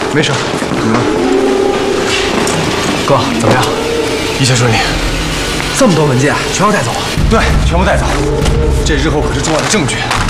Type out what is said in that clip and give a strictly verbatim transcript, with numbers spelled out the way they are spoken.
没事，怎么了？ 哥，怎么样？ 一切顺利。 这么多文件，全要带走？ 对，全部带走。这日后可是重要的证据。